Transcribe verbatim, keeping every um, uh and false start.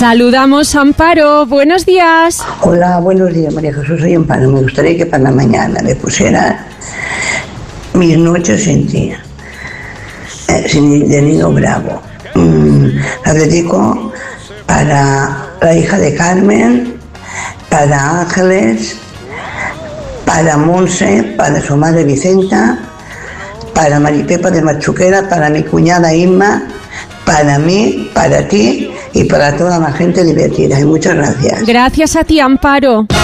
Saludamos a Amparo, buenos días. Hola, buenos días, María Jesús, soy Amparo. Me gustaría que para la mañana me pusiera Mis noches sin ti, eh, sin, de Nino Bravo. Mm, la dedico para la hija de Carmen, para Ángeles, para Monse, para su madre Vicenta, para Maripepa de Machuquera, para mi cuñada Inma, para mí, para ti y para toda la gente divertida. Y muchas gracias. Gracias a ti, Amparo.